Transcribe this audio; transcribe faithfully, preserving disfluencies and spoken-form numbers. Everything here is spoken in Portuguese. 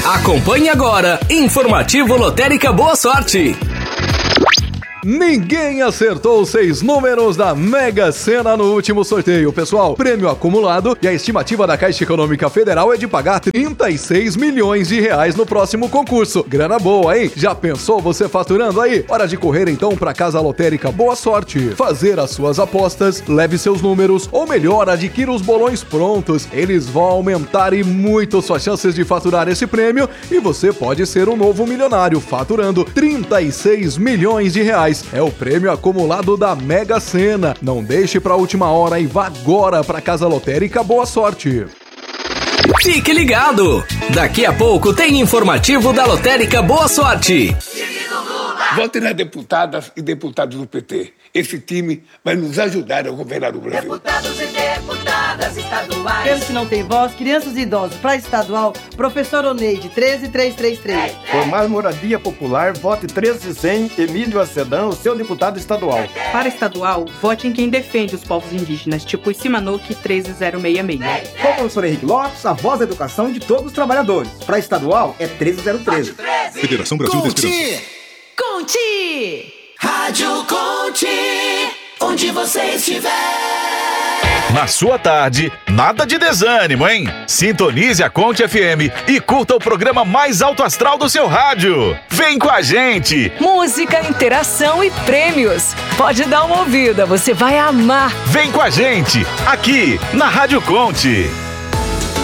Acompanhe agora, Informativo Lotérica Boa Sorte. Ninguém acertou os seis números da Mega Sena no último sorteio, pessoal. Prêmio acumulado e a estimativa da Caixa Econômica Federal é de pagar trinta e seis milhões de reais no próximo concurso. Grana boa, hein? Já pensou você faturando aí? Hora de correr então para Casa Lotérica Boa Sorte. Fazer as suas apostas, leve seus números, ou melhor, adquira os bolões prontos. Eles vão aumentar e muito suas chances de faturar esse prêmio e você pode ser um novo milionário faturando trinta e seis milhões de reais. É o prêmio acumulado da Mega Sena. Não deixe para a última hora e vá agora para Casa Lotérica Boa Sorte. Fique ligado! Daqui a pouco tem informativo da Lotérica Boa Sorte. Vote nas deputadas e deputados do P T. Esse time vai nos ajudar a governar o Brasil. Deputados e deputadas estaduais. Aqueles que não têm voz, crianças e idosos. Para estadual, professor Oneide, treze três três três. Por mais moradia popular, vote treze cem, Emílio Acedão, o seu deputado estadual. Para estadual, vote em quem defende os povos indígenas, tipo Isimanuque treze zero seis seis. Com o professor Henrique Lopes, a voz da educação de todos os trabalhadores. Para estadual, é treze zero treze. Federação Brasil da Esperança. Conte! Rádio Conte! Onde você estiver! Na sua tarde, nada de desânimo, hein? Sintonize a Conte F M e curta o programa mais alto astral do seu rádio. Vem com a gente! Música, interação e prêmios. Pode dar uma ouvida, você vai amar. Vem com a gente, aqui na Rádio Conte.